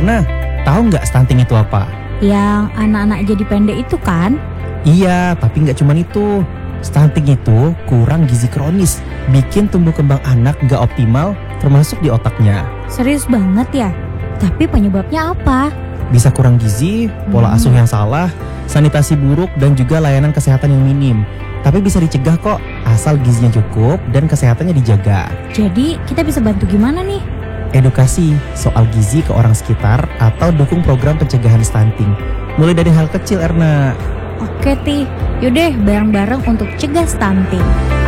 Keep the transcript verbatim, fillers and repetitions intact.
Erna, tahu nggak stunting itu apa? Yang anak-anak jadi pendek itu kan? Iya, tapi nggak cuma itu. Stunting itu kurang gizi kronis, bikin tumbuh kembang anak nggak optimal, termasuk di otaknya. Serius banget ya? Tapi penyebabnya apa? Bisa kurang gizi, pola Hmm. asuh yang salah, sanitasi buruk, dan juga layanan kesehatan yang minim. Tapi bisa dicegah kok, asal gizinya cukup dan kesehatannya dijaga. Jadi kita bisa bantu gimana nih? Edukasi soal gizi ke orang sekitar atau dukung program pencegahan stunting. Mulai dari hal kecil, Erna. Oke Ti, yaudah bareng-bareng untuk cegah stunting.